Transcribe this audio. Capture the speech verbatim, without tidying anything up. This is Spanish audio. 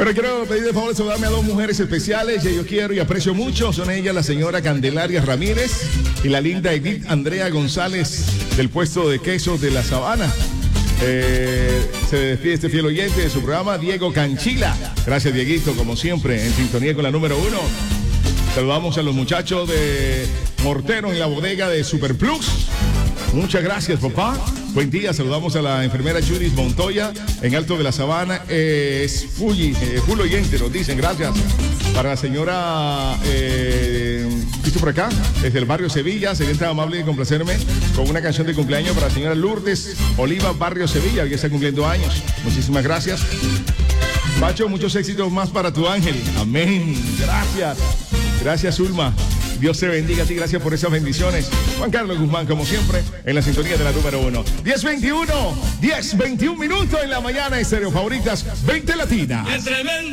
Bueno, quiero pedir de favor de saludarme a dos mujeres especiales que yo quiero y aprecio mucho. Son ellas la señora Candelaria Ramírez y la linda Edith Andrea González del puesto de quesos de La Sabana. Eh, se despide este fiel oyente de su programa, Diego Canchila. Gracias, Dieguito, como siempre, en sintonía con la número uno. Saludamos a los muchachos de Mortero en la bodega de Super Plus. Muchas gracias, papá. Buen día, saludamos a la enfermera Judith Montoya en Alto de la Sabana. Eh, es Fully, eh, full oyente, nos dicen, gracias. Para la señora, eh, ¿visto por acá? Desde el barrio Sevilla, sería tan amable de complacerme con una canción de cumpleaños para la señora Lourdes Oliva, barrio Sevilla, que está cumpliendo años. Muchísimas gracias. Pacho, muchos éxitos más para tu ángel. Amén. Gracias. Gracias, Ulma. Dios te bendiga a ti, gracias por esas bendiciones. Juan Carlos Guzmán, como siempre, en la sintonía de la número uno. diez veintiuno, diez veintiuno minutos en la mañana, Estéreo Favoritas, veinte Latina.